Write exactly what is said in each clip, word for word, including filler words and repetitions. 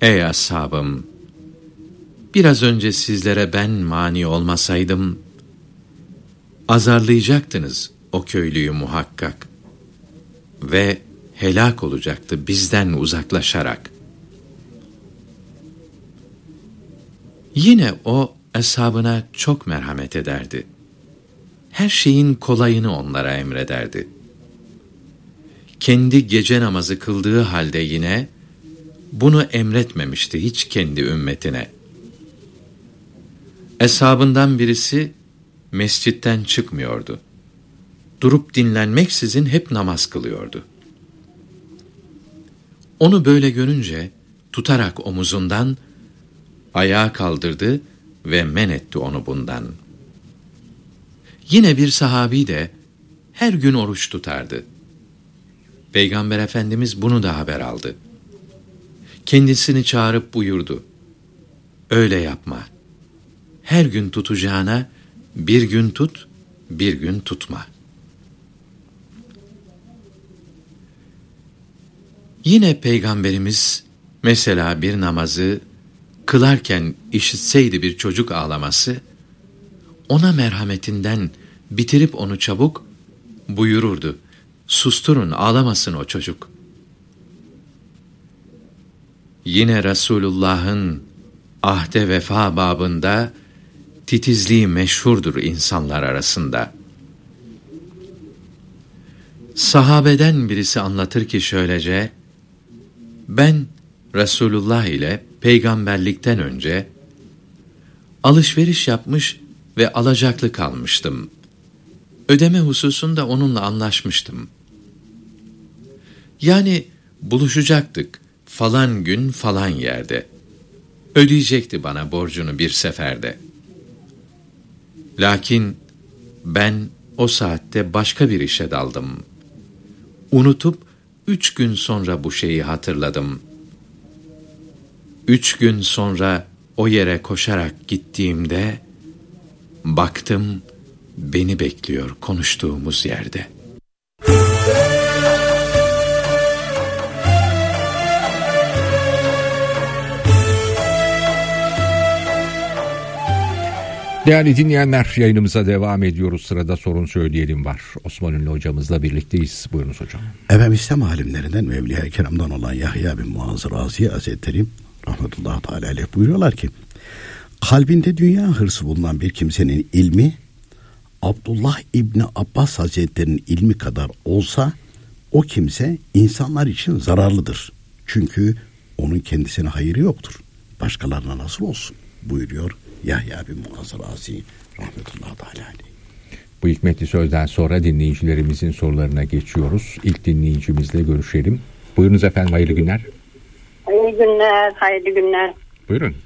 Ey ashabım! Biraz önce sizlere ben mani olmasaydım, azarlayacaktınız o köylüyü muhakkak ve helak olacaktı bizden uzaklaşarak. Yine o ashabına çok merhamet ederdi. Her şeyin kolayını onlara emrederdi. Kendi gece namazı kıldığı halde yine bunu emretmemişti hiç kendi ümmetine. Eshabından birisi mescitten çıkmıyordu. Durup dinlenmeksizin hep namaz kılıyordu. Onu böyle görünce tutarak omuzundan ayağa kaldırdı ve men etti onu bundan. Yine bir sahabi de her gün oruç tutardı. Peygamber Efendimiz bunu da haber aldı. Kendisini çağırıp buyurdu: öyle yapma. Her gün tutacağına bir gün tut, bir gün tutma. Yine Peygamberimiz mesela bir namazı kılarken işitseydi bir çocuk ağlaması, ona merhametinden bitirip onu çabuk buyururdu: susturun, ağlamasın o çocuk. Yine Resulullah'ın ahde vefa babında titizliği meşhurdur insanlar arasında. Sahabeden birisi anlatır ki şöylece: ben Resulullah ile peygamberlikten önce alışveriş yapmış ve alacaklı kalmıştım. Ödeme hususunda onunla anlaşmıştım. Yani buluşacaktık falan gün falan yerde. Ödeyecekti bana borcunu bir seferde. Lakin ben o saatte başka bir işe daldım. Unutup üç gün sonra bu şeyi hatırladım. Üç gün sonra o yere koşarak gittiğimde baktım beni bekliyor konuştuğumuz yerde. Değerli dinleyenler, yayınımıza devam ediyoruz. Sırada sorun söyleyelim var. Osman Ünlü hocamızla birlikteyiz. Buyurunuz hocam. Efendim, İslam alimlerinden ve Evliya-i Kiram'dan olan Yahya bin Muaz Razi Hazretleri rahmetullahi teala aleyh buyuruyorlar ki, kalbinde dünya hırsı bulunan bir kimsenin ilmi Abdullah İbni Abbas Hazretleri'nin ilmi kadar olsa o kimse insanlar için zararlıdır. Çünkü onun kendisine hayırı yoktur. Başkalarına nasıl olsun buyuruyor Yahya bin Muaz Razi rahmetullahi teala aleyh. Bu hikmetli sözden sonra dinleyicilerimizin sorularına geçiyoruz. İlk dinleyicimizle görüşelim. Buyurunuz efendim, hayırlı günler. İyi günler, hayırlı günler. Buyurun.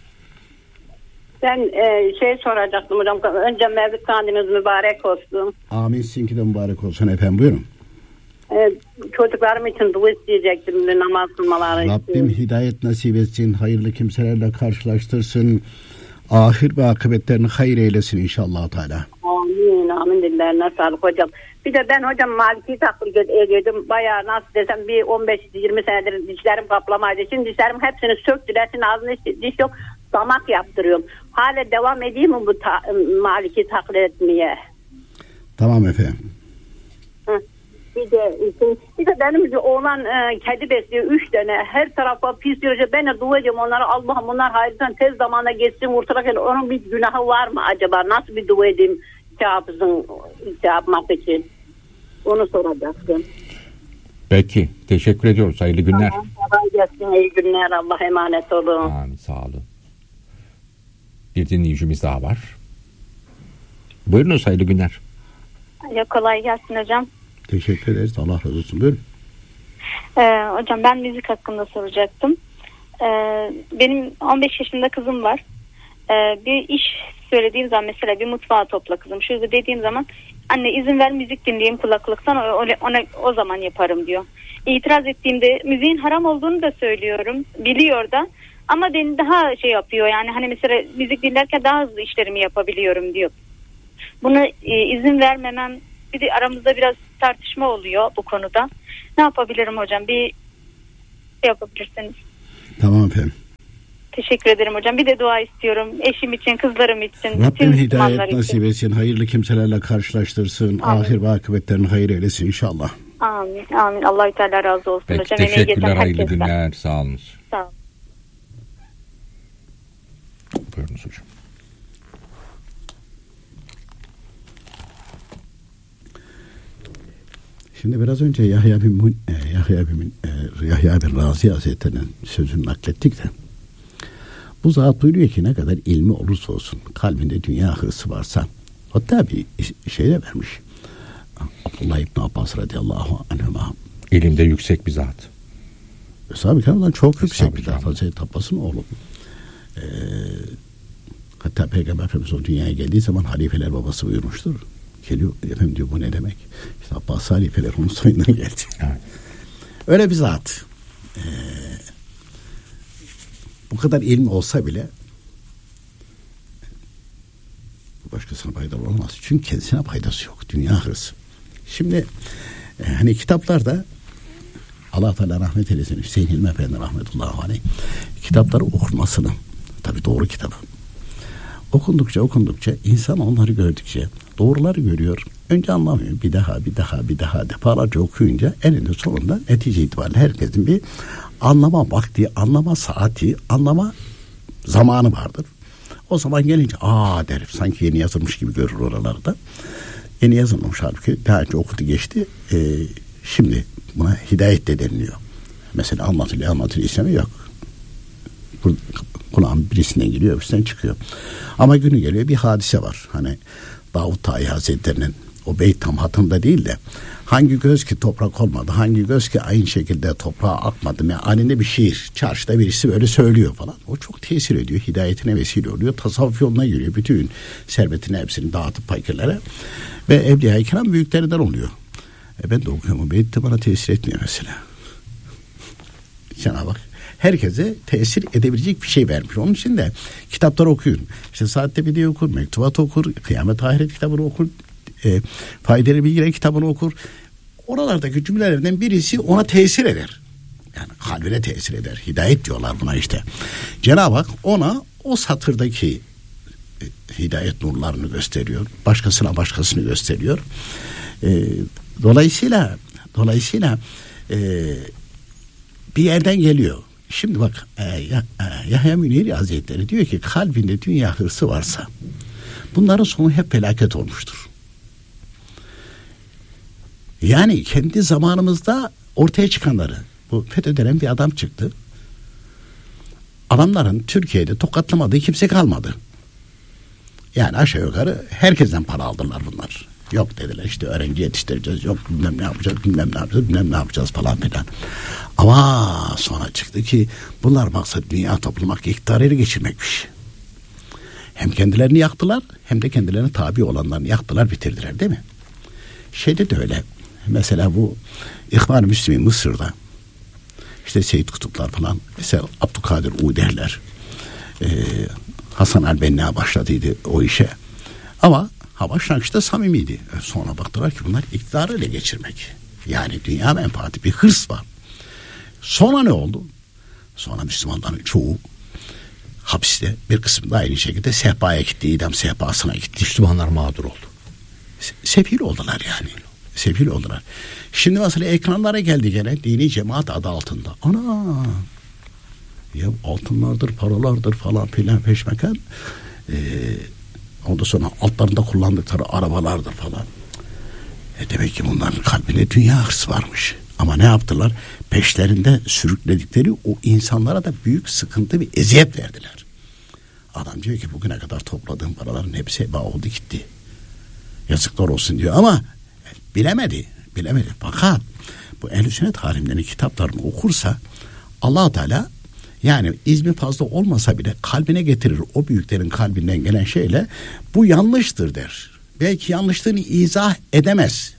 Ben e, şey soracaktım hocam. Önce Mevlid kandiliniz mübarek olsun. Amin, sizinki de mübarek olsun efendim, buyurun. E, çocuklarım için dua isteyecektim, namaz kılmaları. Rabbim hidayet nasip etsin, hayırlı kimselerle karşılaştırsın. Ahir ve akıbetlerini hayır eylesin inşallah Teala. Amin, amin, dillerine sağlık hocam. Bir de ben hocam Maliki taklit ediyordum. Bayağı nasıl desem bir on beş yirmi senedir dişlerim kaplamaydı. Şimdi dişlerim hepsini söktüler. Şimdi ağzında diş yok. Damak yaptırıyorum. Hala devam edeyim mi bu ta- Maliki taklit etmeye? Tamam efendim. Hı. Bir de, bir de benim oğlan e, kedi besliyor üç tane. Her tarafa pis yürüyecek. Ben de dua ediyorum onlara. Allah'ım bunlar hayırlıdan tez zamanda geçsin, kurtulak. Onun bir günahı var mı acaba? Nasıl bir dua edeyim şey yapsın, şey yapmak için? Onu soracaktım. Peki. Teşekkür ediyoruz. Hayırlı günler. Tamam, kolay gelsin. İyi günler. Allah'a emanet olun. Amin. Sağ olun. Bir dinleyicimiz daha var. Buyurunuz, hayırlı günler. Ya, kolay gelsin hocam. Teşekkür ederiz. Allah razı olsun. Buyurun. Ee, hocam ben müzik hakkında soracaktım. Ee, benim on beş yaşında kızım var. Ee, bir iş söylediğim zaman, mesela bir mutfağa topla kızım, şurada dediğim zaman, anne izin ver müzik dinleyeyim kulaklıktan, ona, ona o zaman yaparım diyor. İtiraz ettiğimde müziğin haram olduğunu da söylüyorum, biliyor da, ama beni daha şey yapıyor, yani hani mesela müzik dinlerken daha hızlı işlerimi yapabiliyorum diyor. Buna e, izin vermemem, bir de aramızda biraz tartışma oluyor bu konuda. Ne yapabilirim hocam? Bir şey yapabilirsiniz. Tamam efendim. Teşekkür ederim hocam. Bir de dua istiyorum. Eşim için, kızlarım için. Rabbim hidayet nasip etsin. Hayırlı kimselerle karşılaştırsın. Amin. Ahir ve akıbetlerini hayır eylesin inşallah. Amin. Amin. Allah-u Teala razı olsun. Peki, hocam. Teşekkürler. Hayırlı günler. Sağ olun. Sağ olun. Buyurunuz hocam. Şimdi biraz önce Yahya bin e, Yahya bin e, Yahya bin Razi Hazretleri'nin sözünü naklettik de bu zat buyuruyor ki ne kadar ilmi olursa olsun kalbinde dünya hırsı varsa, hatta bir şey de vermiş Abdullah İbni Abbas radıyallahu anhuma, ilimde yüksek bir zat. Eshab-ı Kiram'dan çok yüksek bir zat. Hazreti Abbas'ın oğlu. Ee, hatta Peygamber Efendimiz o dünyaya geldiği zaman halifeler babası buyurmuştur. Geliyor, efendim diyor, bu ne demek? İşte Abbas halifeler onun soyundan geldi. Evet. Öyle bir zat. Ee, bu kadar ilmi olsa bile başkasına faydalı olmaz. Çünkü kendisine faydası yok. Dünya hırsı. Şimdi e, hani kitaplarda Allah Teala rahmet eylesin, Hüseyin Hilmi Efendi rahmetullahi aleyh kitapları okunmasını, tabii doğru kitabı okundukça okundukça insan onları gördükçe doğruları görüyor. Önce anlamıyor. Bir daha bir daha bir daha defalarca okuyunca eninde sonunda netice itibariyle herkesin bir anlama vakti, anlama saati, anlama zamanı vardır. O zaman gelince aa der, sanki yeni yazılmış gibi görür oralarda. Yeni yazılmış halbuki daha önce okudu geçti. Ee, şimdi buna hidayet de deniliyor. Mesela anlatılıyor anlatılıyor İslam'ı yok. Kulağın birisinden giriyor, öbüründen çıkıyor. Ama günü geliyor bir hadise var. Hani Davut Tayi Hazretleri'nin o beyt tam hatırımda değil de hangi göz ki toprak olmadı, hangi göz ki aynı şekilde toprağa akmadı. Yani halinde bir şiir, çarşıda birisi böyle söylüyor falan. O çok tesir ediyor, hidayetine vesile oluyor. Tasavvuf yoluna giriyor. Bütün servetini hepsini dağıtıp fakirlere ve Evliya-i Kiram büyüklerinden oluyor. E ben de okuyorum o beyti, bana tesir etmiyor mesela. Cenab-ı Hak herkese tesir edebilecek bir şey vermiş. Onun için de kitapları okuyun. İşte Saatte Bediye okur, Mektubat okur, Kıyamet Ahiret kitabını okur, e, Faydalı Bilgiler kitabını okur. Oralardaki cümlelerden birisi ona tesir eder. Yani kalbine tesir eder. Hidayet diyorlar buna işte. Cenab-ı Hak ona o satırdaki e, hidayet nurlarını gösteriyor. Başkasına başkasını gösteriyor. E, dolayısıyla dolayısıyla e, bir yerden geliyor. Şimdi bak e, ya, e, Yahya Münir Hazretleri diyor ki kalbinde dünya hırsı varsa bunların sonu hep felaket olmuştur. Yani kendi zamanımızda ortaya çıkanları, bu FETÖ denen bir adam çıktı. Adamların Türkiye'de tokatlamadığı kimse kalmadı. Yani aşağı yukarı herkesten para aldılar bunlar. Yok dediler işte öğrenci yetiştireceğiz, yok bilmem ne yapacağız, bilmem ne yapacağız, bilmem ne yapacağız falan filan. Ama sonra çıktı ki bunlar maksat dünya toplamak, iktidarı ele geçirmekmiş. Hem kendilerini yaktılar hem de kendilerine tabi olanlarını yaktılar, bitirdiler değil mi? Şeyde de öyle. Mesela bu İhvan-ı Müslümin Mısır'da işte Seyyid Kutuplar falan, mesela Abdülkadir Uğderler, e, Hasan el-Benna başladıydı o işe. Ama ha başlangıçta samimiydi. Sonra baktılar ki bunlar iktidarı ele geçirmek. Yani dünya menfaati, bir hırs var. Sonra ne oldu? Sonra Müslümanların çoğu hapiste, bir kısmı da aynı şekilde sehpaya gitti, idam sehpasına gitti. Müslümanlar mağdur oldu. Se- sefil oldular yani. Sefil oldular. Şimdi mesela ekranlara geldi gene dini cemaat adı altında. Ana! Ya altınlardır, paralardır falan filan peşmekan. Ee, ondan sonra altlarında kullandıkları arabalardır falan. E demek ki bunların kalbinde dünya hırsı varmış. Ama ne yaptılar? Peşlerinde sürükledikleri o insanlara da büyük sıkıntı bir eziyet verdiler. Adam diyor ki bugüne kadar topladığım paraların hepsi heba oldu gitti. Yazıklar olsun diyor ama bilemedi. Bilemedi. Fakat bu Ehl-i Sünnet alimlerinin kitaplarını okursa Allah Teala yani izmi fazla olmasa bile kalbine getirir. O büyüklerin kalbinden gelen şeyle bu yanlıştır der. Belki yanlışlığını izah edemez.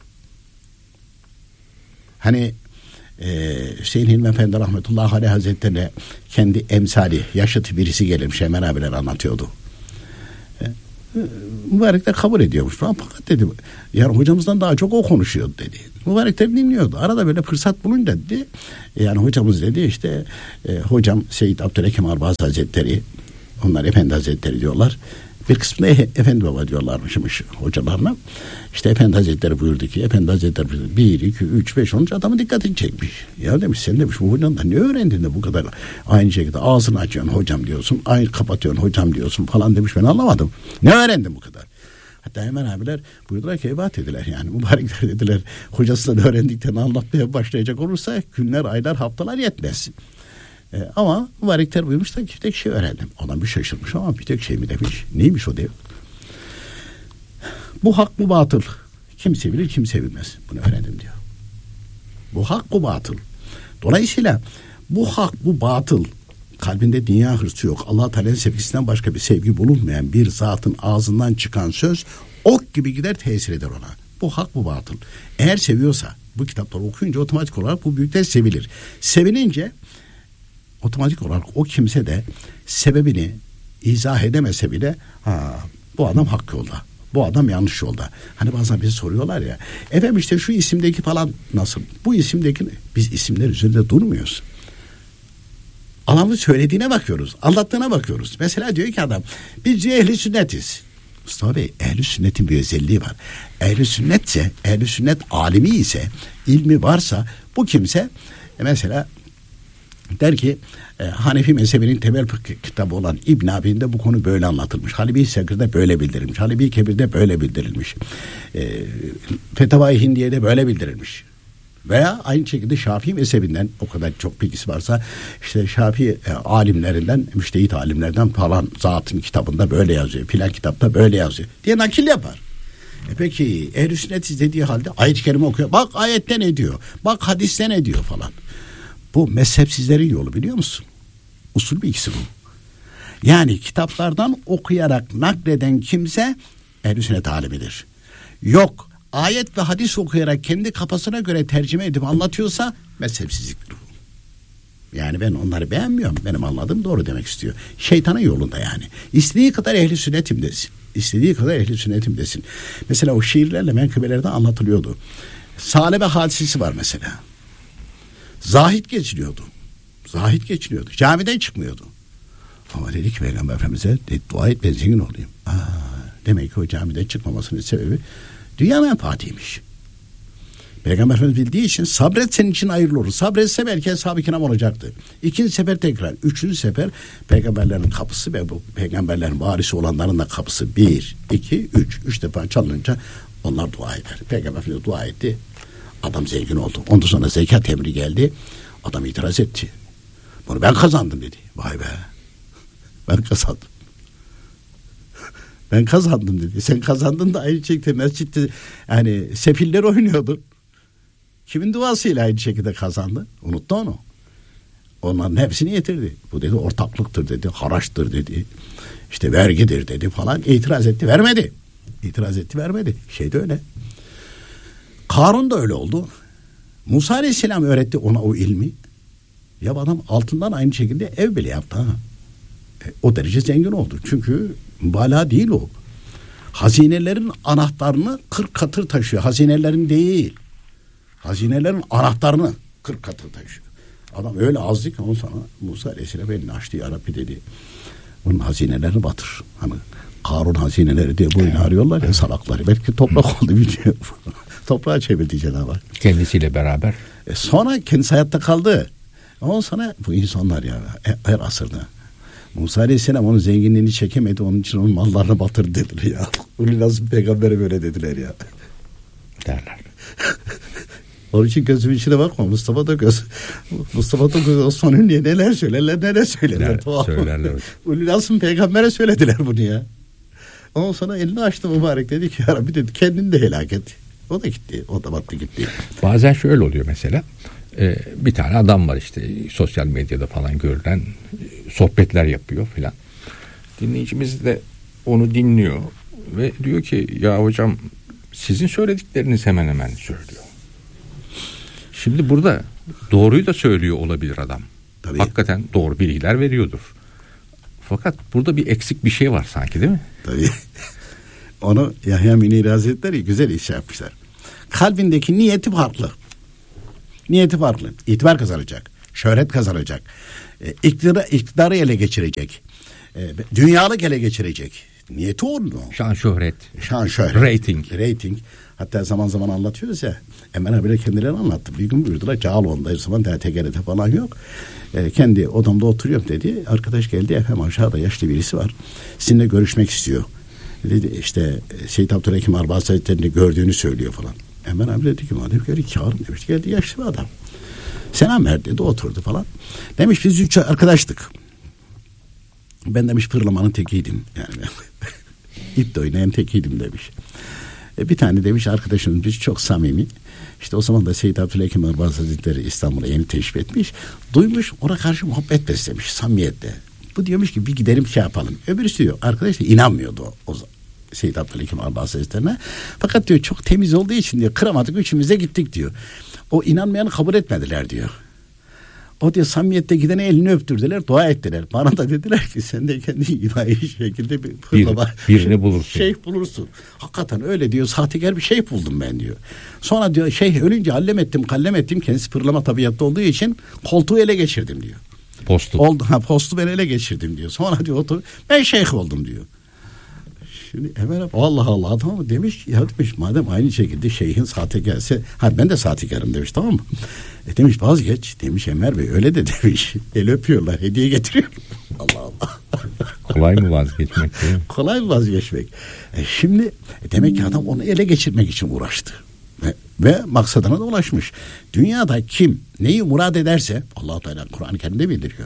Hani e, Hüseyin Hilmi Efendi rahmetullahi aleyh hazretlerine kendi emsali yaşıtı birisi gelmiş Hemen abiler anlatıyordu. E, Mübarek de kabul ediyormuş falan. Fakat dedi yani hocamızdan daha çok o konuşuyordu dedi. Mübarek de dinliyordu. Arada böyle fırsat bulunca dedi. Yani hocamız dedi işte e, hocam Seyyid Abdülhakim Arbaz Hazretleri, onlar Efendi Hazretleri diyorlar. Bir kısmında e, Efendi Baba diyorlarmışmış hocalarına. İşte Efendi Hazretleri buyurdu ki, Efendi Hazretleri buyurdu. Bir, iki, üç, beş, onuncu adamın dikkatini çekmiş. Ya demiş sen demiş bu hocandan ne öğrendin de bu kadar aynı şekilde ağzını açıyorsun hocam diyorsun, aynı kapatıyorsun hocam diyorsun falan demiş, ben anlamadım. Ne öğrendin bu kadar? Hatta hemen abiler buyurdular ki ebat dediler yani mübarekler dediler hocasından öğrendiklerini anlatmaya başlayacak olursa günler, aylar, haftalar yetmez. Ee, ama mübarekler buyurmuşlar ki bir tek şey öğrendim. Adam bir şaşırmış ama bir tek şey mi demiş. Neymiş o diyor. Bu hak bu batıl. Kim sevilir kim sevilmez. Bunu öğrendim diyor. Bu hak bu batıl. Dolayısıyla bu hak bu batıl, kalbinde dünya hırsı yok, Allah Teala'nın sevgisinden başka bir sevgi bulunmayan bir zatın ağzından çıkan söz ok gibi gider, tesir eder ona. Bu hak bu batıl. Eğer seviyorsa bu kitapları okuyunca otomatik olarak bu büyükler sevilir. Sevilince otomatik olarak o kimse de sebebini izah edemese bile ha, bu adam hak yolda, bu adam yanlış yolda. Hani bazen bize soruyorlar ya, efendim işte şu isimdeki falan nasıl? Bu isimdeki, biz isimler üzerinde durmuyoruz. Adamın söylediğine bakıyoruz, anlattığına bakıyoruz. Mesela diyor ki adam, biz ehli sünnetiz. Mustafa Bey, ehli sünnetin bir özelliği var. Ehli sünnetse, ehli sünnet alimi ise, ilmi varsa bu kimse e mesela der ki e, Hanefi mezhebinin temel kitabı olan İbn Abi'nde bu konu böyle anlatılmış. Halebi Sekir'de böyle bildirilmiş. Halebi Kebir'de böyle bildirilmiş. E, Fetavai Hindiye'de böyle bildirilmiş. Veya aynı şekilde Şafii mezhebinden o kadar çok bilgisi varsa işte Şafii e, alimlerinden, müştehit alimlerden falan zatın kitabında böyle yazıyor. Filan kitapta böyle yazıyor diye nakil yapar. E peki ehl-i sünnet dediği halde ayet-i kerime okuyor. Bak ayette ne diyor? Bak hadiste ne diyor falan. Bu mezhepsizlerin yolu, biliyor musun? Usul bilgisi bu. Yani kitaplardan okuyarak nakleden kimse ehl-i sünnet alimidir. Yok, ayet ve hadis okuyarak kendi kafasına göre tercüme edip anlatıyorsa mezhepsizliktir bu. Yani ben onları beğenmiyorum. Benim anladığım doğru demek istiyor. Şeytanın yolunda yani. İstediği kadar ehli sünnetim desin. İstediği kadar ehli sünnetim desin. Mesela o şiirlerle menkıbelerde anlatılıyordu. Salebe hadisesi var mesela. Zahit geçiliyordu. Zahit geçiliyordu. Camiden çıkmıyordu. Ama dedi ki Peygamber Efendimiz'e dua et ben zengin olayım. Aa, demek ki o camiden çıkmamasının sebebi dünya menfaatiymiş. Peygamber Efendimiz bildiği için sabret senin için hayırlı olur. Sabretse belki hesabı kiram olacaktı. İkinci sefer tekrar. Üçüncü sefer peygamberlerin kapısı ve bu peygamberlerin varisi olanların da kapısı bir, iki, üç. Üç defa çalınınca onlar dua eder. Peygamber Efendimiz dua etti. Adam zengin oldu. Ondan sonra zekat emri geldi. Adam itiraz etti. Bunu ben kazandım dedi. Vay be. Ben kazandım. Ben kazandım dedi. Sen kazandın da aynı şekilde mescitte yani sefiller oynuyordun. Kimin duasıyla aynı şekilde kazandı? Unuttu onu. Onların hepsini getirdi. Bu dedi ortaklıktır dedi. Haraçtır dedi. İşte vergidir dedi falan. İtiraz etti. Vermedi. İtiraz etti. Vermedi. Şey de öyle. Karun da öyle oldu. Musa Aleyhisselam öğretti ona o ilmi. Ya adam altından aynı şekilde ev bile yaptı ha. E, o derece zengin oldu. Çünkü mübalağa değil o. Hazinelerin anahtarını kırk katır taşıyor. Hazinelerin değil. Hazinelerin anahtarını kırk katır taşıyor. Adam öyle azdı ki ondan sonra Musa Aleyhisselam elini açtı, ya Rabbi dedi. Bunun hazinelerini batır. Hani Karun hazineleri diye boyunu arıyorlar ya salakları. Belki toprak oldu biliyor. Toprağa çevirdi Cenab-ı Hak. Kendisiyle beraber. E sonra kendisi hayatta kaldı. Ondan sonra bu insanlar ya her asırda. Musa Aleyhisselam onun zenginliğini çekemedi. Onun için onun mallarını batırdı dediler ya. Ulul Azm peygambere böyle dediler ya. Derler. Onun için gözümün içine bakma. Mustafa da göz. Mustafa da göz. Osman Ünlü'ye neler söylerler neler söylerler. Der, söylerler. Ulul Azm peygambere söylediler bunu ya. Ondan sonra elini açtı mübarek, dedi ki ya Rabbi dedi kendini de helak et. O da gitti. O da battı gitti. Bazen şöyle oluyor mesela. Ee, bir tane adam var işte sosyal medyada falan görülen sohbetler yapıyor filan. Dinleyicimiz de onu dinliyor ve diyor ki ya hocam sizin söyledikleriniz hemen hemen söylüyor. Şimdi burada doğruyu da söylüyor olabilir adam. Tabii. Hakikaten doğru bilgiler veriyordur. Fakat burada bir eksik bir şey var sanki, değil mi? Tabii. Onu Yahya Münir Hazretleri güzel iş yapmışlar. Kalbindeki niyeti farklı. Niyeti farklı. İtibar kazanacak. Şöhret kazanacak. E, iktidarı, iktidarı ele geçirecek. E, dünyalık ele geçirecek. Niyeti o mu? Şan şöhret. Şan şöhret. Rating. Rating. Hatta zaman zaman anlatıyoruz ya. Emel abiyle kendileri anlattı. Bir gün buyurdular. Cağaloğlu'nda o zaman T G R T falan yok. E, kendi odamda oturuyorum dedi. Arkadaş geldi. Efendim aşağıda yaşlı birisi var. Sizinle görüşmek istiyor. Dedi işte Seyyid Abdülhakim Arbaz Hazretleri'ni gördüğünü söylüyor falan. Emel abi dedi ki madem göre çağırın demiş. Geldi yaşlı bir adam. Selam ver dedi, oturdu falan. Demiş biz üç arkadaştık. Ben demiş pırlamanın tekiydim. Yani ip de oynayan tekiydim demiş. E, bir tane demiş arkadaşımız biz çok samimi. İşte o zaman da Seyyid Abdülhakim Arbaz Hazretleri İstanbul'a yeni teşrif etmiş. Duymuş, ona karşı muhabbet beslemiş samimiyetle. Bu diyormuş ki bir gidelim şey yapalım. Öbürüsü diyor arkadaş da inanmıyordu o, o Seyyid Abdülhakim Arbaz Hazretleri'ne. Fakat diyor çok temiz olduğu için diyor kıramadık, üçümüz de gittik diyor. O inanmayanı kabul etmediler diyor. O diyor samimiyette gidene elini öptürdüler, dua ettiler. Bana da dediler ki sen de kendi ilahi şekilde bir fırlama bir, birini bulursun. Şeyh bulursun. Hakikaten öyle diyor, sahtekar bir şeyh buldum ben diyor. Sonra diyor şeyh ölünce allem ettim kallem ettim, kendisi fırlama tabiatta olduğu için koltuğu ele geçirdim diyor. Postu. Oldu, ha, postu ben ele geçirdim diyor. Sonra diyor otur, ben şeyh oldum diyor. Şimdi Emel Allah Allah tamam mı demiş ya demiş madem aynı şekilde şeyhin sahtekarsı ha ben de sahtekarım demiş tamam mı? E demiş vazgeç demiş Enver Bey öyle de demiş el öpüyorlar hediye getiriyor. Allah Allah. Kolay mı vazgeçmek değil mi? Kolay mı vazgeçmek? E şimdi e demek ki adam onu ele geçirmek için uğraştı. Ve, ve maksadına da ulaşmış. Dünyada kim neyi murad ederse Allah-u Teala Kur'an-ı Kerim'de bildiriyor.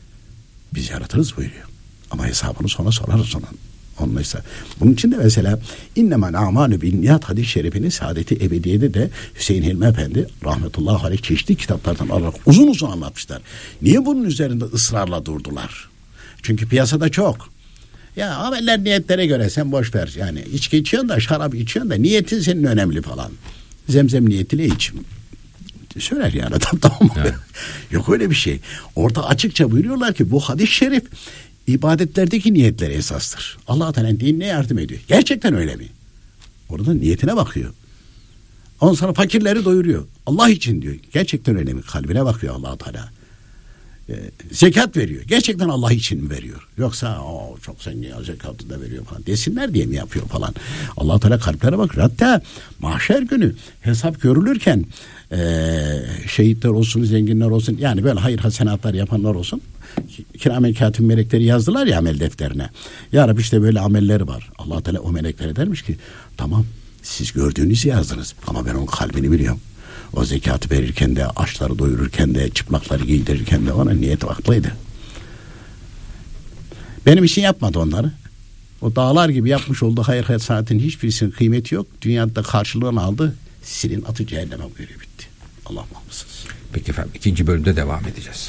Biz yaratırız buyuruyor. Ama hesabını sonra sorarız onun. Onlaysa. Bunun için de mesela innemel a'malü binniyat hadis-i şerifini Saadet-i Ebediye'de de Hüseyin Hilmi Efendi rahmetullahi aleyh çeşitli kitaplardan alarak uzun uzun anlatmışlar. Niye bunun üzerinde ısrarla durdular? Çünkü piyasada çok. Ya ameller niyetlere göre sen boş ver. Yani içki içiyorsun da şarap içiyorsun da niyetin senin önemli falan. Zemzem niyetiyle iç. Söyler yani adam tamam mı? Evet. Yok öyle bir şey. Orada açıkça buyuruyorlar ki bu hadis-i şerif ibadetlerdeki niyetler esastır. Allah-u Teala'nın dinine yardım ediyor. Gerçekten öyle mi? Orada niyetine bakıyor. Ondan sonra fakirleri doyuruyor. Allah için diyor. Gerçekten öyle mi? Kalbine bakıyor Allah-u Teala. Ee, zekat veriyor. Gerçekten Allah için mi veriyor? Yoksa o çok zengin ya zekatı da veriyor falan desinler diye mi yapıyor falan. Allah-u Teala kalplere bakıyor. Hatta mahşer günü hesap görülürken ee, şehitler olsun, zenginler olsun yani böyle hayır hasenatlar yapanlar olsun. Kiramen katib melekleri yazdılar ya amel defterine. Ya Rabbi işte böyle amelleri var. Allah Teala o meleklere dermiş ki tamam siz gördüğünüzü yazdınız ama ben onun kalbini biliyorum. O zekatı verirken de açları doyururken de çıplakları giydirirken de ona niyeti haklıydı. Benim için yapmadı onları. O dağlar gibi yapmış olduğu hayır hayır saatin hiçbirisinin kıymeti yok. Dünyada karşılığını aldı. Silin atı cehenneme buyuruyor bitti. Allah muhafızsın. Peki efendim ikinci bölümde devam edeceğiz.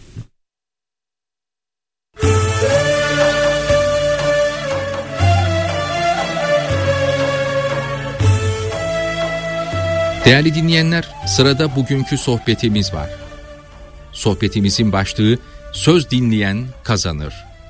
Değerli dinleyenler, sırada bugünkü sohbetimiz var. Sohbetimizin başlığı söz dinleyen kazanır.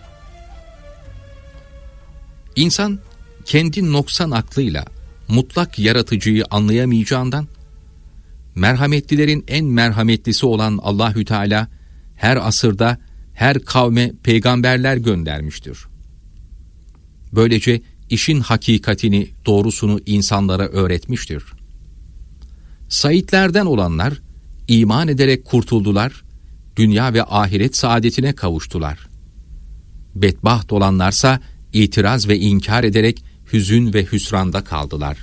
İnsan kendi noksan aklıyla mutlak yaratıcıyı anlayamayacağından, merhametlilerin en merhametlisi olan Allahü Teala her asırda her kavme peygamberler göndermiştir. Böylece işin hakikatini, doğrusunu insanlara öğretmiştir. Saitlerden olanlar iman ederek kurtuldular, dünya ve ahiret saadetine kavuştular. Bedbaht olanlarsa itiraz ve inkar ederek hüzün ve hüsranda kaldılar.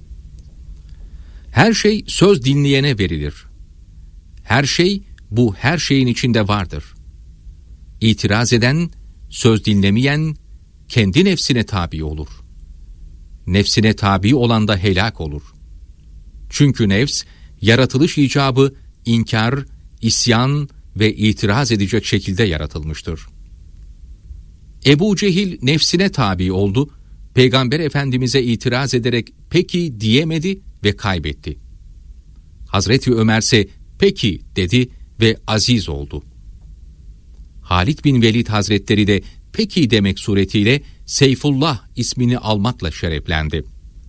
Her şey söz dinleyene verilir. Her şey bu her şeyin içinde vardır. İtiraz eden, söz dinlemeyen kendi nefsine tabi olur. Nefsine tabi olan da helak olur. Çünkü nefs, yaratılış icabı inkar, isyan ve itiraz edecek şekilde yaratılmıştır. Ebu Cehil nefsine tabi oldu, Peygamber Efendimiz'e itiraz ederek peki diyemedi ve kaybetti. Hazreti Ömer ise peki dedi ve aziz oldu. Halid bin Velid Hazretleri de peki demek suretiyle Seyfullah ismini almakla şereflendi.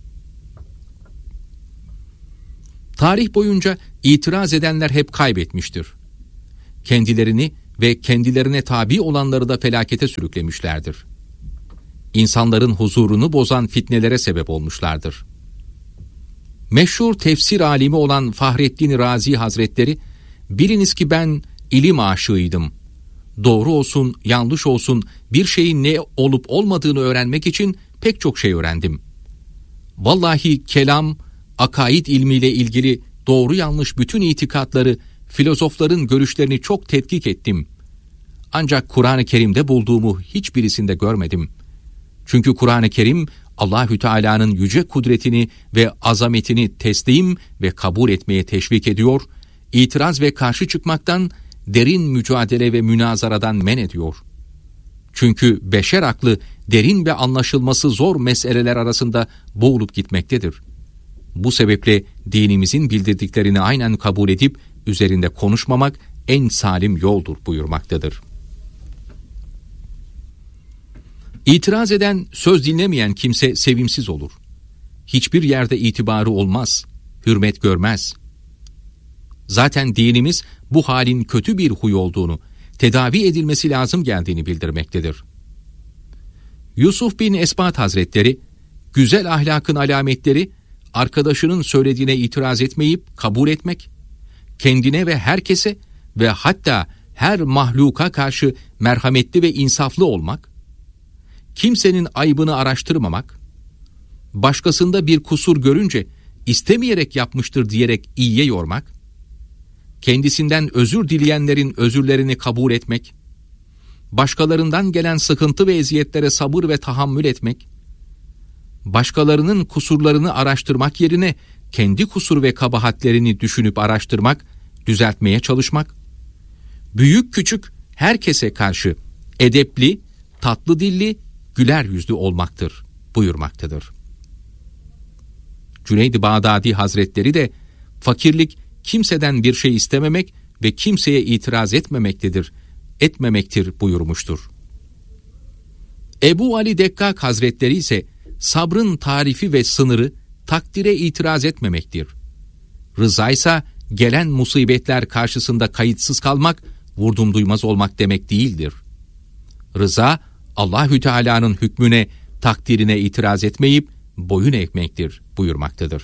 Tarih boyunca itiraz edenler hep kaybetmiştir. Kendilerini ve kendilerine tabi olanları da felakete sürüklemişlerdir. İnsanların huzurunu bozan fitnelere sebep olmuşlardır. Meşhur tefsir alimi olan Fahrettin Razi Hazretleri, biliniz ki ben ilim aşığıydım. Doğru olsun, yanlış olsun bir şeyin ne olup olmadığını öğrenmek için pek çok şey öğrendim. Vallahi kelam, akaid ilmiyle ilgili doğru yanlış bütün itikatları, filozofların görüşlerini çok tetkik ettim. Ancak Kur'an-ı Kerim'de bulduğumu hiçbirisinde görmedim. Çünkü Kur'an-ı Kerim, Allahü Teala'nın yüce kudretini ve azametini teslim ve kabul etmeye teşvik ediyor, itiraz ve karşı çıkmaktan, derin mücadele ve münazaradan men ediyor. Çünkü beşer aklı derin ve anlaşılması zor meseleler arasında boğulup gitmektedir. Bu sebeple dinimizin bildirdiklerini aynen kabul edip üzerinde konuşmamak en salim yoldur buyurmaktadır. İtiraz eden, söz dinlemeyen kimse sevimsiz olur. Hiçbir yerde itibarı olmaz, hürmet görmez. Zaten dinimiz bu halin kötü bir huy olduğunu, tedavi edilmesi lazım geldiğini bildirmektedir. Yusuf bin Esbat Hazretleri, güzel ahlakın alametleri, arkadaşının söylediğine itiraz etmeyip kabul etmek, kendine ve herkese ve hatta her mahluka karşı merhametli ve insaflı olmak, kimsenin aybını araştırmamak, başkasında bir kusur görünce istemeyerek yapmıştır diyerek iyiye yormak, kendisinden özür dileyenlerin özürlerini kabul etmek, başkalarından gelen sıkıntı ve eziyetlere sabır ve tahammül etmek, başkalarının kusurlarını araştırmak yerine kendi kusur ve kabahatlerini düşünüp araştırmak, düzeltmeye çalışmak, büyük küçük herkese karşı edepli, tatlı dilli, güler yüzlü olmaktır buyurmaktadır. Cüneyd-i Bağdadi Hazretleri de fakirlik kimseden bir şey istememek ve kimseye itiraz etmemektedir, etmemektir buyurmuştur. Ebu Ali Dekkak Hazretleri ise sabrın tarifi ve sınırı takdire itiraz etmemektir. Rıza ise gelen musibetler karşısında kayıtsız kalmak, vurdum duymaz olmak demek değildir. Rıza, Allahü Teala'nın hükmüne, takdirine itiraz etmeyip boyun eğmektir buyurmaktadır.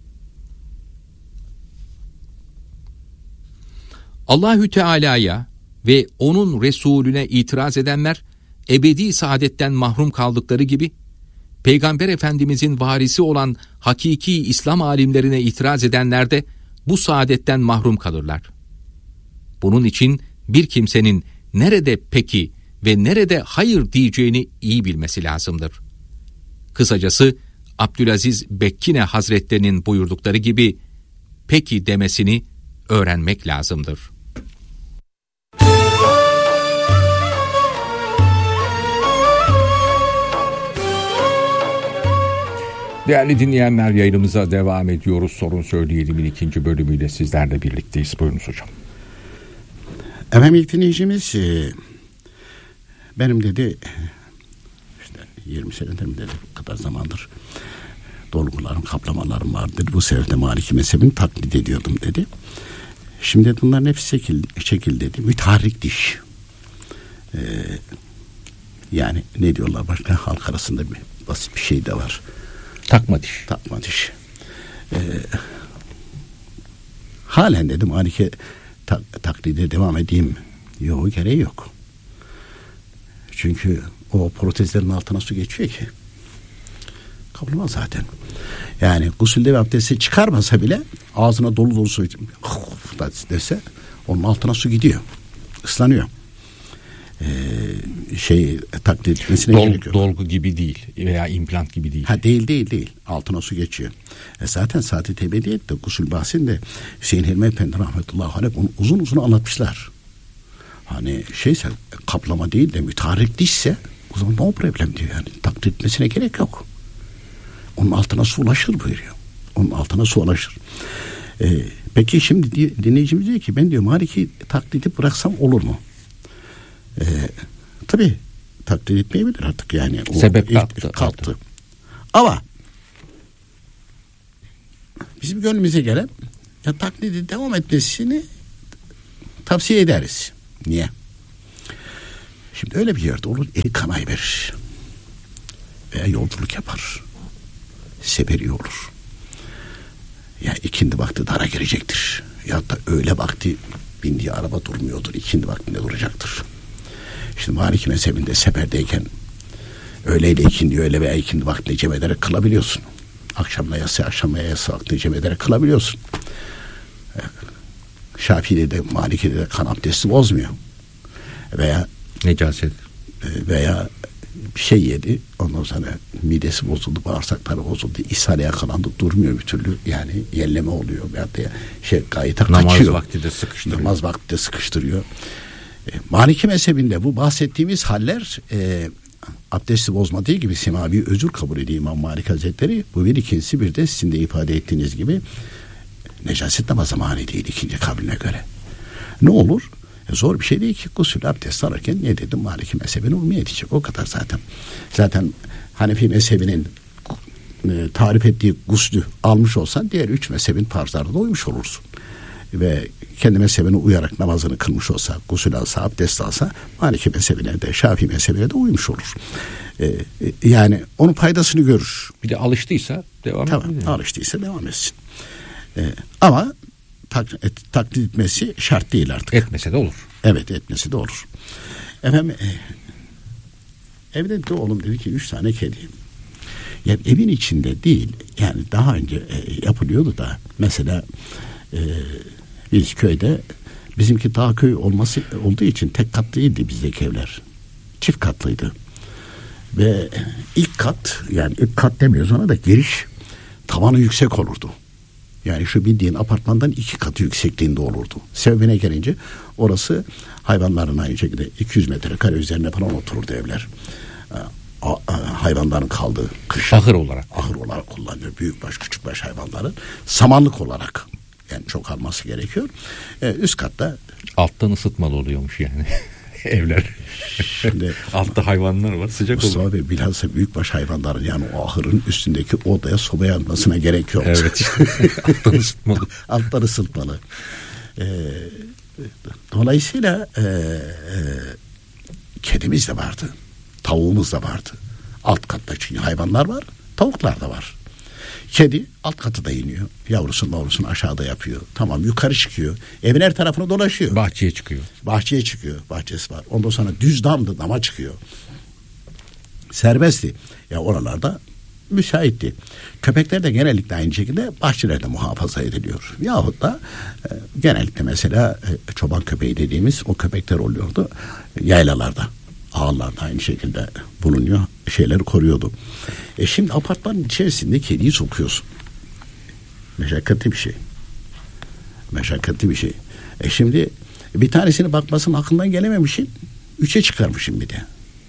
Allahü Teala'ya ve onun Resulüne itiraz edenler ebedi saadetten mahrum kaldıkları gibi, Peygamber Efendimizin varisi olan hakiki İslam alimlerine itiraz edenler de bu saadetten mahrum kalırlar. Bunun için bir kimsenin nerede peki ve nerede hayır diyeceğini iyi bilmesi lazımdır. Kısacası Abdülaziz Bekkine Hazretlerinin buyurdukları gibi peki demesini öğrenmek lazımdır. Değerli dinleyenler, yayınımıza devam ediyoruz. Sorun Söyleyelim'in ikinci bölümüyle sizlerle birlikteyiz. Buyurunuz hocam. Efendim, ilk dinleyicimiz benim dedi işte yirmi senedir mi dedi, bu kadar zamandır dolgularım, kaplamalarım vardır. Bu sebeple Maliki mezhebini taklit ediyordum dedi. Şimdi bunların hepsi şekil, şekil dedi. Müteharrik diş. Ee, yani ne diyorlar başka, halk arasında bir basit bir şey de var. Takma diş. Takma diş. Ee, halen dedim Maliki ta, taklide devam edeyim. Yok, gereği yok. Çünkü o protezlerin altına su geçiyor ki. Kapılmaz zaten. Yani gusülde ve abdesti çıkarmasa bile ağzına dolu dolu su dese onun altına su gidiyor. Islanıyor. Ee, şey taklit etmesine Dol, gerek yok. Dolgu gibi değil veya implant gibi değil. Ha, değil değil değil. Altına su geçiyor. E zaten Saat-i Tebediyet'te gusül bahsinde Hüseyin Hilmi Efendi rahmetullahi aleyh onu uzun uzun anlatmışlar. Hani şeyse, kaplama değil de müteharrik dişse o zaman no problem diyor yani. Taklit etmesine gerek yok. Onun altına su ulaşır buyuruyor. Onun altına su ulaşır. Ee, peki şimdi dinleyicimiz diyor ki ben diyor Maliki taklidi bıraksam olur mu? Ee, tabii taklit etmeyebilir artık yani. O Sebep ilk, kalktı. kalktı. Ama bizim gönlümüze gelen ya taklidi devam etmesini tavsiye ederiz. Niye? Şimdi öyle bir yerde olur, eli kanay verir. Veya yolculuk yapar. Seferi olur. Ya ikindi vakti dara girecektir. Ya da öğle vakti bindiği araba durmuyordur. İkindi vaktinde duracaktır. Şimdi Maliki mezhebinde seferdeyken öğleyle ikindi, öğle veya ikindi vaktinde cem ederek kılabiliyorsun. Akşamla yatsı, akşamla yatsı vaktinde cem ederek kılabiliyorsun. Şafii'de de Maliki'de de kan abdesti bozmuyor. Veya Necaset. Veya bir şey yedi, ondan sonra midesi bozuldu, bağırsakları bozuldu, ishale yakalandı, durmuyor bir türlü, yani yelleme oluyor veyahut da şey gayet kaçıyor. Namaz vakti de sıkıştırıyor. Namaz vakti de sıkıştırıyor. E, Maliki mezhebinde bu bahsettiğimiz haller e, abdesti bozmadığı gibi semavi özür kabul ediyor İmam Malik Hazretleri. Bu bir, ikincisi bir de sizin de ifade ettiğiniz gibi necaset namaza mani değil ikinci kavline göre. Ne olur? E zor bir şey değil ki, gusül abdest alırken ne dedim, Maliki mezhebine uymuyor diyecek, o kadar zaten. Zaten Hanefi mezhebinin e, tarif ettiği guslü almış olsan diğer üç mezhebin farzlarına da uymuş olursun. Ve kendi mezhebine uyarak namazını kılmış olsa, gusül alsa, abdest alsa Maliki mezhebine de Şafii mezhebine de uymuş olur. E, e, yani onun faydasını görür. Bir de alıştıysa devam tamam, etsin. Tamam, alıştıysa devam etsin. E, ama tak, et, taklit etmesi şart değil artık. Etmese de olur. Evet, etmesi de olur. Efendim e, evde de oğlum dedi ki üç tane kedi. Ya evin içinde değil, yani daha önce e, yapılıyordu da mesela e, biz köyde, bizimki dağ köy olması olduğu için tek katlıydı bizdeki evler. Çift katlıydı. Ve ilk kat, yani ilk kat demiyoruz ona da, giriş tavanı yüksek olurdu. Yani şu bildiğin apartmandan iki katı yüksekliğinde olurdu. Sebebine gelince orası hayvanların aynı şekilde iki yüz metrekare üzerine falan otururdu evler. A, a, hayvanların kaldığı kış. Ahır olarak. Ahır olarak kullanılıyor. Büyükbaş, küçükbaş hayvanların. Samanlık olarak. Yani çok alması gerekiyor. Ee, üst katta. Alttan ısıtmalı oluyormuş yani. Evler. Şimdi altta hayvanlar var, sıcak Mustafa oluyor. Bey, bilhassa büyükbaş hayvanların, yani o ahırın üstündeki odaya soba yanmasına gerek yok. Evet. Alttan ısıtmalı. Alttan ısıtmalı. Ee, dolayısıyla e, e, kedimiz de vardı. Tavuğumuz da vardı. Alt katta çünkü hayvanlar var. Tavuklar da var. Kedi alt katı da iniyor. Yavrusunu yavrusunu aşağıda yapıyor. Tamam, yukarı çıkıyor. Evin her tarafını dolaşıyor. Bahçeye çıkıyor. Bahçeye çıkıyor. Bahçesi var. Ondan sonra düz damdı, dama çıkıyor. Serbestti. Ya oralarda müsaitti. Köpekler de genellikle aynı şekilde bahçelerde muhafaza ediliyor. Yahut da e, genellikle mesela e, çoban köpeği dediğimiz o köpekler oluyordu. Yaylalarda, ağlarda aynı şekilde bulunuyor. Şeyleri koruyordu. E şimdi apartmanın içerisinde kediyi sokuyorsun. Meşakkatli bir şey. Meşakkatli bir şey. E şimdi bir tanesini bakmasının aklından gelememişsin. Üçe çıkarmışım bir de.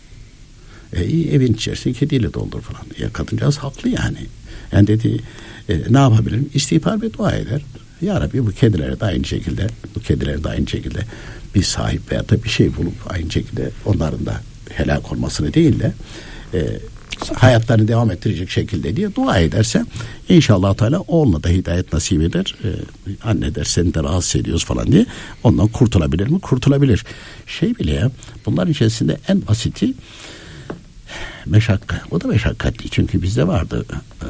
E iyi, evin içerisinde kediyle doldur falan. Ya kadıncağız haklı yani. Yani dedi e, ne yapabilirim? İstiğfar ve dua eder. Ya Rabbi, bu kedilere de aynı şekilde, bu kedilere de aynı şekilde bir sahip veya da bir şey bulup aynı şekilde onların da helak olmasını değil de e, hayatlarını devam ettirecek şekilde diye dua ederse inşallah Teala oğluna da hidayet nasip eder. Ee, anne der, seni de rahatsız ediyoruz falan diye, ondan kurtulabilir mi? Kurtulabilir. Şey bile ya, bunların içerisinde en basiti meşakkat. O da meşakkatli çünkü bizde vardı e,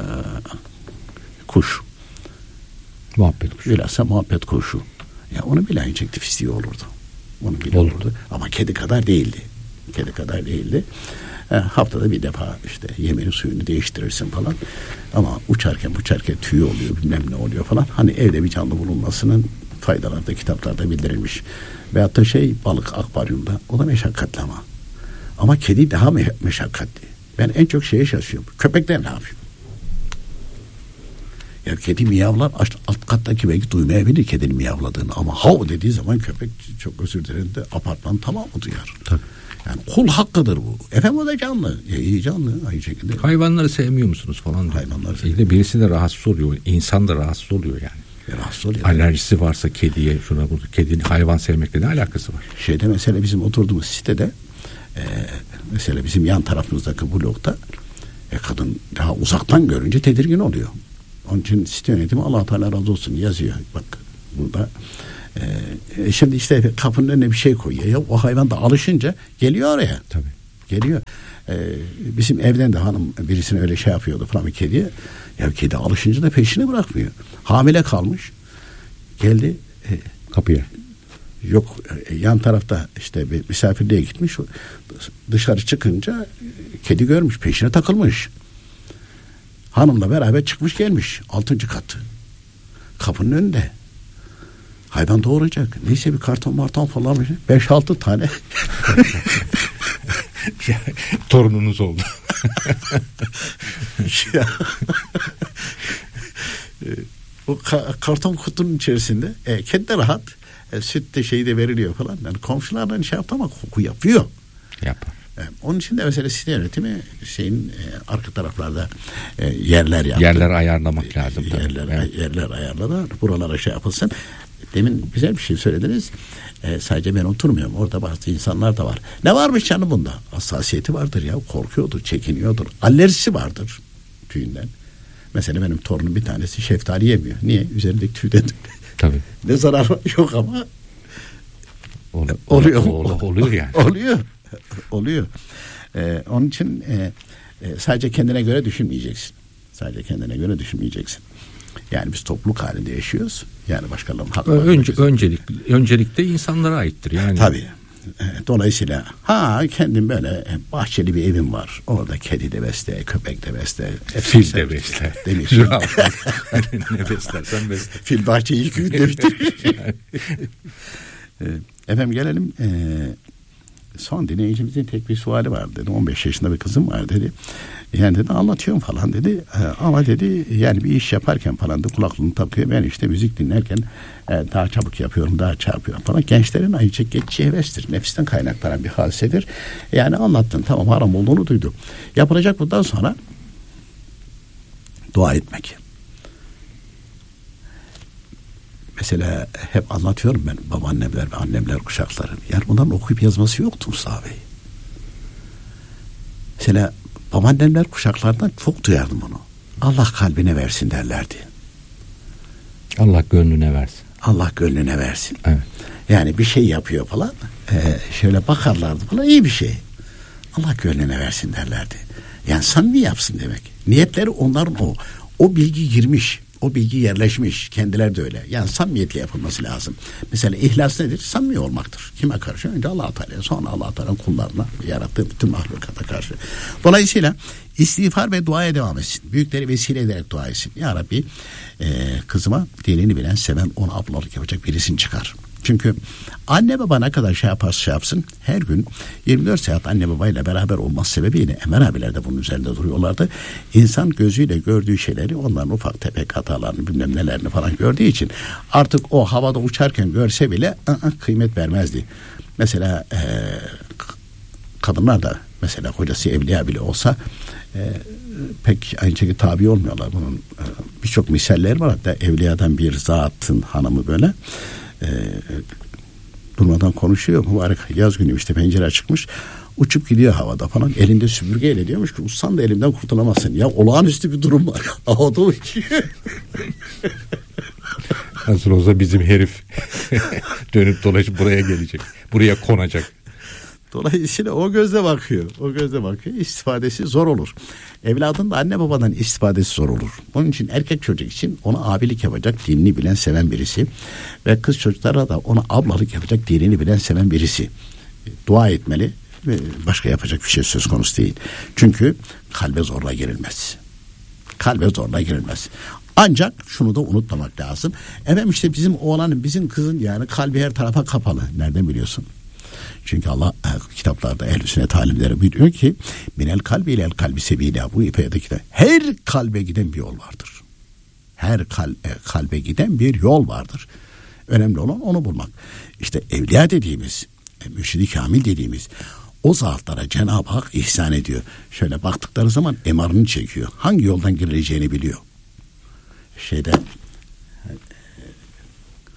kuş. Muhabbet kuşu. Bilhassa muhabbet kuşu. Ya onu bile aynı şekilde pisliği olurdu. Onu bile olurdu. olurdu. Ama kedi kadar değildi. Kedi kadar değildi. E, haftada bir defa işte yemeğin suyunu değiştirirsin falan. Ama uçarken uçarken tüy oluyor, bilmem ne oluyor falan. Hani evde bir canlı bulunmasının faydaları da kitaplarda bildirilmiş. Veyahut da şey, balık akvaryumda. O da meşakkatli ama. Ama kedi daha me- meşakkatli. Ben en çok şeye şaşıyorum. Köpekler ne yapıyor? Ya kedi miyavlar, alt kattaki belki duymayabilir kedinin miyavladığını, ama hav dediği zaman köpek, çok özür dilerim de, apartman tamamı duyar. Tabii. Yani kul hakkıdır bu. Efendim o da canlı. Ya iyi canlı aynı şekilde. Hayvanları sevmiyor musunuz falan diyor. Hayvanları sevmiyor. Birisi de rahatsız oluyor. İnsan da rahatsız oluyor yani. rahatsız oluyor. Alerjisi varsa kediye, şuna burada, kedinin hayvan sevmekle ne alakası var? Şeyde mesela bizim oturduğumuz sitede e, mesela bizim yan tarafımızdaki blokta e, kadın daha uzaktan görünce tedirgin oluyor. Onun için site yönetimi Allah Teala razı olsun yazıyor. Bak burada e, şimdi işte kapının önüne bir şey koyuyor. Ya, o hayvan da alışınca geliyor oraya. Tabii. Geliyor. E, bizim evden de hanım birisine öyle şey yapıyordu falan bir kediye. Ya kedi alışınca da peşini bırakmıyor. Hamile kalmış. Geldi. E, Kapıya. Yok e, yan tarafta işte bir misafirliğe gitmiş. Dışarı çıkınca e, kedi görmüş. Peşine takılmış. Hanımla beraber çıkmış gelmiş. Altıncı katı. Kapının önünde. Hayvan doğuracak. Neyse bir karton marton falan. Beş altı tane. Torununuz oldu. Ya. O ka- karton kutunun içerisinde e, kedi de rahat. E, süt de şey de veriliyor falan. Yani komşulardan şey yaptı ama koku yapıyor. Yapar. E, onun için de mesela site yönetimi şeyin e, arka taraflarda e, yerler yaptı. Yerler ayarlamak lazım. E, yerler, evet. yerler ayarladı. Buralara şey yapılsın. Demin güzel bir şey söylediniz. E, sadece ben oturmuyorum. Orada bazı insanlar da var. Ne varmış canım bunda? Hassasiyeti vardır ya. Korkuyordur, çekiniyordur. Alerjisi vardır tüyünden. Mesela benim torunum bir tanesi şeftali yemiyor. Niye? Üzerindeki tüyden. Tabii. Ne zararı yok ama Ol, oluyor. Ol, ol, oluyor yani. oluyor. oluyor. Ee, onun için e, e, sadece kendine göre düşünmeyeceksin. Sadece kendine göre düşünmeyeceksin. Yani biz topluluk halinde yaşıyoruz. Yani başkalarının hakları. Önce, öncelik, öncelikle insanlara aittir yani. Tabii. Dolayısıyla ha kendim böyle bahçeli bir evim var. Orada kedi de besle, köpek de besle. Fil de besle. Demiş. Ne beslersen besle. Fil bahçeyi iki günde bitirir. Efendim gelelim. Ee, son dinleyicimizin tek bir suali var dedi. on beş yaşında bir kızım var dedi. Yani dedi anlatıyorum falan dedi. Ee, ama dedi yani bir iş yaparken falan da kulaklığını takıyor. Ben işte müzik dinlerken e, daha çabuk yapıyorum, daha çarpıyorum falan. Gençlerin ayrıca geçici hevestir. Nefisten kaynaklanan bir hadisedir. Yani anlattın tamam haram olduğunu duydu. Yapılacak bundan sonra dua etmek. Mesela hep anlatıyorum ben babaannemler ve annemler kuşakları. Yani bunların okuyup yazması yoktu Mustafa Bey. Mesela babaannemler kuşaklardan çok duyardım onu. Allah kalbine versin derlerdi. Allah gönlüne versin. Allah gönlüne versin. Evet. Yani bir şey yapıyor falan. E, şöyle bakarlardı falan iyi bir şey. Allah gönlüne versin derlerdi. Yani samimi yapsın demek. Niyetleri onların o. O bilgi girmiş. O bilgi yerleşmiş. Kendileri de öyle. Yani samimiyetle yapılması lazım. Mesela ihlas nedir? Samimi olmaktır. Kime karşı? Önce Allah-u Teala'ya, sonra Allah-u Teala'nın kullarına, yarattığı bütün mahlukata karşı. Dolayısıyla istiğfar ve duaya devam etsin. Büyükleri vesile ederek dua etsin. Ya Rabbi e, kızıma dinini bilen, seven, ona ablalık yapacak birisini çıkar. Çünkü anne baba ne kadar şey yaparsa şey yapsın her gün yirmi dört saat anne babayla beraber olması sebebiyle Emel abiler de bunun üzerinde duruyorlardı. İnsan gözüyle gördüğü şeyleri onların ufak tefek hatalarını bilmem nelerini falan gördüğü için artık o havada uçarken görse bile ı-ı, kıymet vermezdi. Mesela e, kadınlar da mesela kocası evliya bile olsa e, pek aynı şekilde tabi olmuyorlar. Bunun e, birçok misalleri var. Hatta evliyadan bir zatın hanımı böyle e, durmadan konuşuyor. Mübarek yaz günü işte pencere açıkmış. Uçup gidiyor havada falan. Elinde süpürgeyle diyormuş ki ussan da elimden kurtulamazsın. Ya olağanüstü bir durum var. Havada uçuyor. Nasıl olsa bizim herif dönüp dolaşıp buraya gelecek. Buraya konacak. Dolayısıyla o gözle bakıyor. O gözle bakıyor. İstifadesi zor olur. Evladın da anne babadan istifadesi zor olur. Onun için erkek çocuk için ona abilik yapacak, dinini bilen, seven birisi. Ve kız çocuklara da ona ablalık yapacak, dinini bilen, seven birisi. Dua etmeli ve başka yapacak bir şey söz konusu değil. Çünkü kalbe zorla girilmez. Kalbe zorla girilmez. Ancak şunu da unutmamak lazım. Efendim işte bizim oğlanın, bizim kızın yani kalbi her tarafa kapalı. Nereden biliyorsun? Çünkü Allah e, kitaplarda ehl-i sünnet alimleri biliyor ki minel kalbi ilel kalbi sebila, bu ipeyedeki de her kalbe giden bir yol vardır. Her kal, e, kalbe giden bir yol vardır. Önemli olan onu bulmak. İşte evliya dediğimiz, e, mürşid-i kamil dediğimiz o zatlara Cenab-ı Hak ihsan ediyor. Şöyle baktıkları zaman emarını çekiyor. Hangi yoldan girileceğini biliyor. Şeyde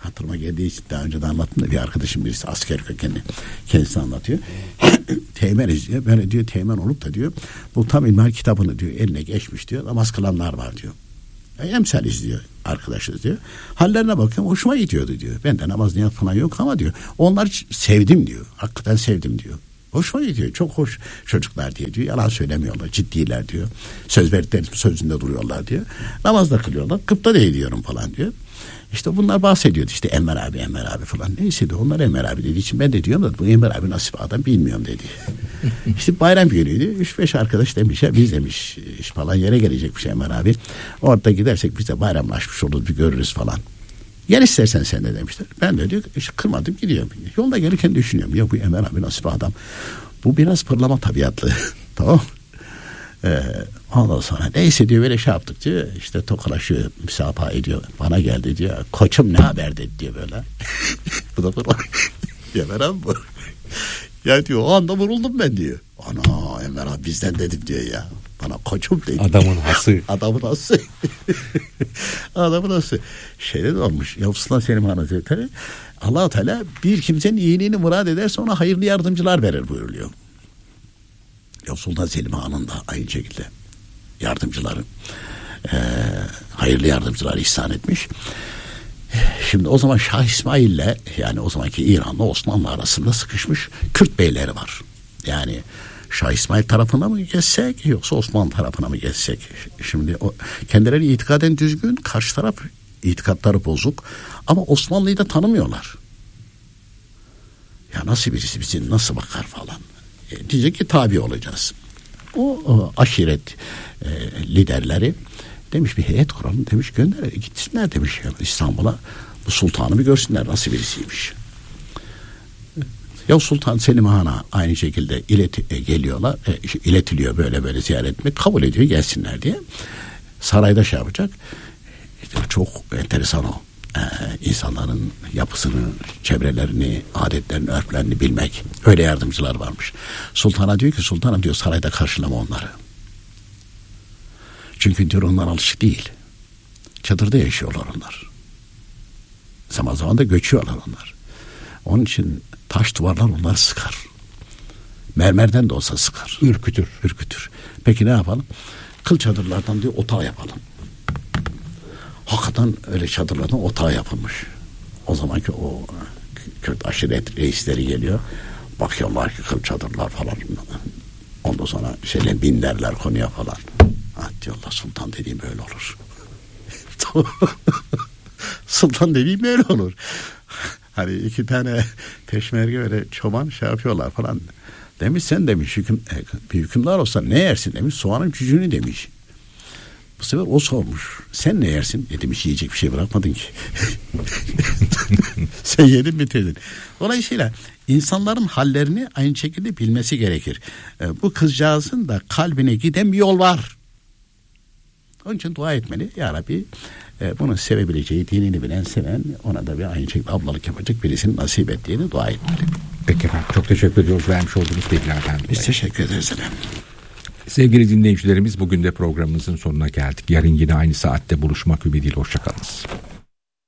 hatırıma geldiği için daha önce de anlattım da bir arkadaşım birisi asker kökenli kendisi anlatıyor. Teğmen izliyor. Böyle diyor teğmen olup da diyor bu tam ilmihal kitabını diyor eline geçmiş diyor. Namaz kılanlar var diyor. E, emsal izliyor arkadaşız diyor. Hallerine bakıyorum hoşuma gidiyordu diyor. Ben de namaz niyaz falan yok ama diyor. Onları sevdim diyor. Hakikaten sevdim diyor. Hoşuma gidiyor. Çok hoş çocuklar diye diyor. Yalan söylemiyorlar. Ciddiler diyor. Söz verdikleri sözünde duruyorlar diyor. Namazda kılıyorlar. Kıpta değil diyorum falan diyor. İşte bunlar bahsediyordu. İşte Enver abi, Enver abi falan. Neyse de onlar Enver abi dediği için ben de diyorum da bu Enver abi nasıl bir adam bilmiyorum dedi. İşte bayram günüydü. Üç beş arkadaş demiş ya biz demiş iş falan yere gelecekmiş Enver abi. Orada gidersek biz de bayramlaşmış oluruz bir görürüz falan. Gel istersen sen de demişler. Ben de diyor işte kırmadım gidiyorum. Yolda gelirken düşünüyorum. Ya bu Enver abi nasıl bir adam. Bu biraz pırlama tabiatlı. Tamam. Ee, ondan sonra neyse diyor böyle şey yaptık diyor. İşte tokalaşıyor, müsafaha ediyor. Bana geldi diyor. Koçum ne haber dedi diyor böyle. Bu da pırlama. Enver abi bu. Ya diyor o anda vuruldum ben diyor. Ana Enver abi bizden dedim diyor ya. Bana koçum dedi. Adamın hası. Adamın hası. Adamın hası. Şeyde de olmuş. Yavuzullah Selim Han Hazretleri Allah-u Teala bir kimsenin iyiliğini murad ederse ona hayırlı yardımcılar verir buyuruyor. Yavuzullah Selim Han'ın da aynı şekilde yardımcıları e, hayırlı yardımcılar ihsan etmiş. Şimdi o zaman Şah İsmail'le yani o zamanki İran'la Osmanlı arasında sıkışmış Kürt beyleri var. Yani Şah İsmail tarafına mı geçsek yoksa Osmanlı tarafına mı geçsek? Şimdi o, kendileri itikaden düzgün, karşı taraf itikatları bozuk ama Osmanlı'yı da tanımıyorlar. Ya nasıl birisi bizi nasıl bakar falan. E, diyecek ki tabi olacağız. O, o aşiret e, liderleri demiş bir heyet kuralım demiş gönder gitsinler demiş İstanbul'a bu sultanı bir görsünler nasıl birisiymiş. Ya Sultan Selim Han'a aynı şekilde ileti, e, geliyorlar e, iletiliyor böyle böyle ziyaret etmek kabul ediyor gelsinler diye sarayda şey yapacak işte çok enteresan o ee, insanların yapısını çevrelerini adetlerini örflerini bilmek öyle yardımcılar varmış. Sultana diyor ki sultanım diyor sarayda karşılama onları çünkü diyor onlar alışık değil çadırda yaşıyorlar onlar zaman zaman da göçüyorlar onlar onun için taş duvarlar onları sıkar. Mermerden de olsa sıkar. Ürkütür. Ürkütür. Peki ne yapalım? Kıl çadırlardan diyor otağı yapalım. Hakikaten öyle çadırlardan otağı yapılmış. O zamanki o Kürt aşiret reisleri geliyor. Bakıyorlar ki kıl çadırlar falan. Ondan sonra şeyler binlerler konuya falan. Ha diyorlar sultan dediğim böyle olur. Sultan dediğim böyle olur. Hani iki tane peşmerge böyle çoban şey yapıyorlar falan. Demiş sen demiş hüküm, bir hükümdar olsa ne yersin demiş. Soğanın cücüğünü demiş. Bu sefer o sormuş. Sen ne yersin? E demiş yiyecek bir şey bırakmadın ki. Sen yedin bitirdin. Dolayısıyla insanların hallerini aynı şekilde bilmesi gerekir. E, bu kızcağızın da kalbine giden bir yol var. Onun için dua etmeli. Ya Rabbi e, bunu sevebileceği, dinini bilen, seven, ona da bir aynı şekilde ablalık yapacak birisini nasip et diye de dua etmeli. Peki efendim. Çok teşekkür ediyoruz vermiş olduğunuz bilgilerden dolayı. Biz teşekkür ederiz efendim. Sevgili dinleyicilerimiz bugün de programımızın sonuna geldik. Yarın yine aynı saatte buluşmak ümidiyle. Hoşçakalınız.